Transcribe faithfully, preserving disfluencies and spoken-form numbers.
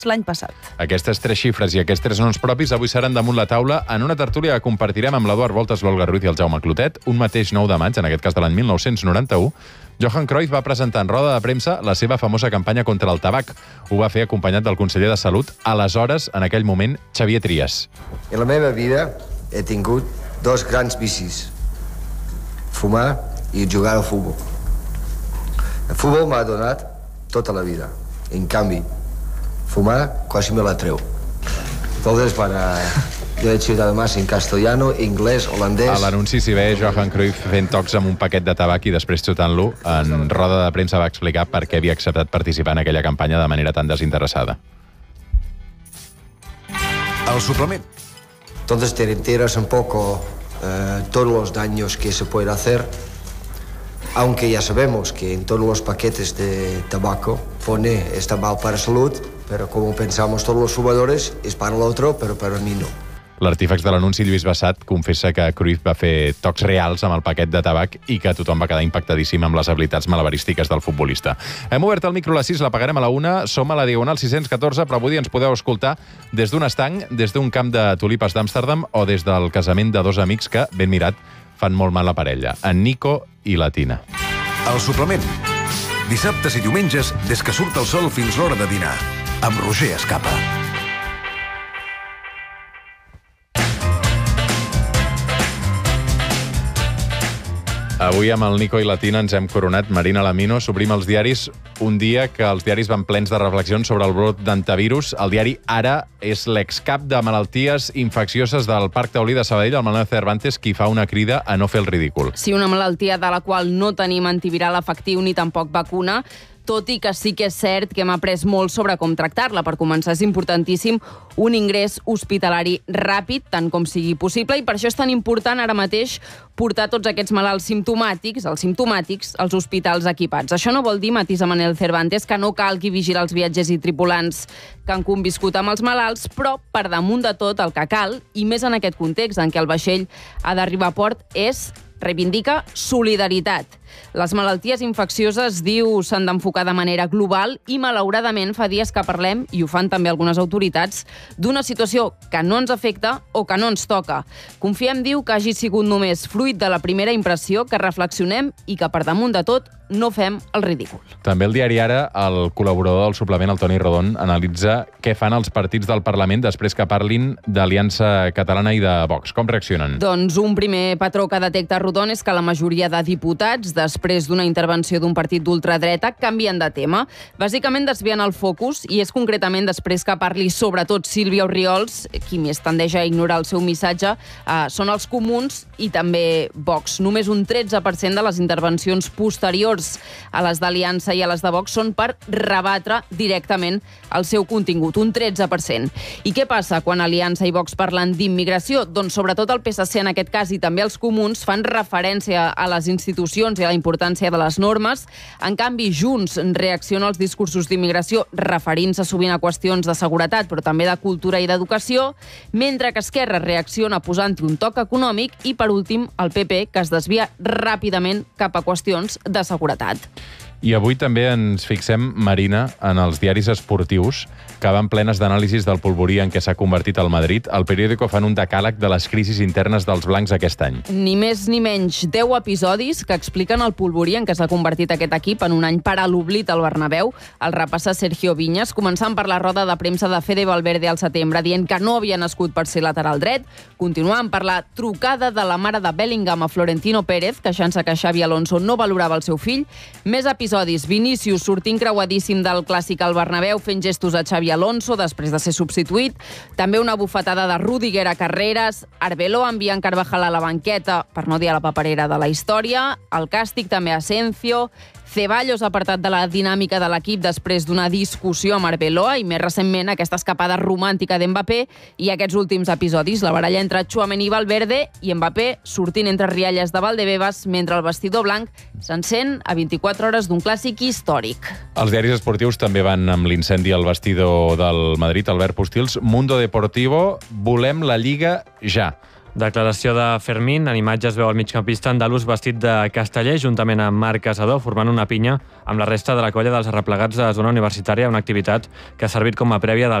l'any passat. Aquestes tres xifres i aquests tres noms propis avui seran damunt la taula en una tertúlia que compartirem amb l'Eduard Voltas, l'Olga Ruiz i el Jaume Clotet. Un mateix nou de maig, en aquest cas de l'any mil nou-cents noranta-u, Johan Cruyff va presentar en roda de premsa la seva famosa campanya contra el tabac. Ho va fer acompanyat del conseller de Salut, aleshores, en aquell moment, Xavier Trias. En la meva vida he tingut dos grans vicis: fumar i jugar al futbol. El futbol m'ha donat tota la vida. En canvi, fumar quasi me la treu. Entonces, para... Yo he hecho además en castellano, inglés, holandès... A l'anunci s'hi ve Johan Cruyff fent tocs amb un paquet de tabac i després xutant-lo. En roda de premsa va explicar per què havia acceptat participar en aquella campanya de manera tan desinteressada. El suplement. Entonces te enteras un poco eh, todos los daños que se puede hacer, aunque ya sabemos que en todos los paquetes de tabaco pone está mal para salud, pero como pensamos todos los fumadores, es para el otro, pero para mí no. L'artífex de l'anunci, Lluís Bassat, confessa que Cruyff va fer tocs reals amb el paquet de tabac i que tothom va quedar impactadíssim amb les habilitats malabarístiques del futbolista. Hem obert el micro a les sis, l'apagarem a la una, som a la Diagonal sis-cents catorze, però avui ens podeu escoltar des d'un estanc, des d'un camp de tulipes d'Amsterdam o des del casament de dos amics que, ben mirat, fan molt mal la parella, en Nico i la Tina. El suplement. Dissabtes i diumenges, des que surt el sol fins l'hora de dinar, amb Roger Escapa. Avui amb el Nico i la Tina ens hem coronat. Marina Lamino, s'obrim els diaris un dia que els diaris van plens de reflexions sobre el brot d'antivirus. El diari Ara és l'excap de malalties infeccioses del Parc Taulí de Sabadell, el Manuel Cervantes, qui fa una crida a no fer el ridícul. Sí, una malaltia de la qual no tenim antiviral efectiu ni tampoc vacuna, tot i que sí que és cert que hem après molt sobre com tractar-la. Per començar, és importantíssim un ingrés hospitalari ràpid, tant com sigui possible, i per això és tan important ara mateix portar tots aquests malalts simptomàtics, els simptomàtics, als hospitals equipats. Això no vol dir, matisa Manel Cervantes, que no calgui vigilar els viatgers i tripulants que han conviscut amb els malalts, però per damunt de tot el que cal, i més en aquest context en què el vaixell ha d'arribar a port, és reivindica solidaritat. Les malalties infeccioses, diu, s'han d'enfocar de manera global i, malauradament, fa dies que parlem, i ho fan també algunes autoritats, d'una situació que no ens afecta o que no ens toca. Confiem, diu, que hagi sigut només fruit de la primera impressió, que reflexionem i que, per damunt de tot, no fem el ridícul. També el diari Ara, el col·laborador del suplement, el Toni Rodon, analitza què fan els partits del Parlament després que parlin d'Aliança Catalana i de Vox. Com reaccionen? Doncs un primer patró que detecta Rodon és que la majoria de diputats, després d'una intervenció d'un partit d'ultradreta, canvien de tema. Bàsicament desvien el focus, i és concretament després que parli sobretot Sílvia Orriols, qui més tendeix a ignorar el seu missatge, eh, són els comuns i també Vox. Només un tretze per cent de les intervencions posteriors a les d'Aliança i a les de Vox són per rebatre directament el seu contingut, un tretze per cent. I què passa quan Aliança i Vox parlen d'immigració? Doncs sobretot el P S C en aquest cas i també els comuns fan referència a les institucions i a la importància de les normes. En canvi, Junts reacciona als discursos d'immigració referint-se sovint a qüestions de seguretat, però també de cultura i d'educació, mentre que Esquerra reacciona posant-hi un toc econòmic i, per últim, el P P, que es desvia ràpidament cap a qüestions de seguretat. I avui també ens fixem, Marina, en els diaris esportius que van plenes d'anàlisis del polvorí en què s'ha convertit el Madrid. El Periódico fan un decàleg de les crisis internes dels blancs aquest any. Ni més ni menys deu episodis que expliquen el polvorí en què s'ha convertit aquest equip en un any per a l'oblit al Bernabéu. El repassa Sergio Viñas, començant per la roda de premsa de Fede Valverde al setembre, dient que no havia nascut per ser lateral dret, continuant per la trucada de la mare de Bellingham a Florentino Pérez, queixant-se que Xavi Alonso no valorava el seu fill. Més episodis, Vinícius sortint creuadíssim del clàssic al Bernabéu fent gestos a Xavi Alonso després de ser substituït. També una bufetada de Rudiger a Carreras, Arbeloa enviant Carvajal a la banqueta, per no dir a la paperera de la història, el càstig també a Asensio, Ceballos apartat de la dinàmica de l'equip després d'una discussió amb Arbeloa i, més recentment, aquesta escapada romàntica d'Mbappé i aquests últims episodis, la baralla entre Tchouaméni i Valverde i Mbappé sortint entre rialles de Valdebebas mentre el vestidor blanc s'encén a vint-i-quatre hores d'un clàssic històric. Els diaris esportius també van amb l'incendi al vestidor del Madrid. Albert Postils, Mundo Deportivo, volem la Lliga ja. Declaració de Fermín. En imatges veu el migcampista andalús vestit de casteller juntament amb Marc Casador formant una pinya amb la resta de la colla dels arreplegats de zona universitària, una activitat que ha servit com a prèvia del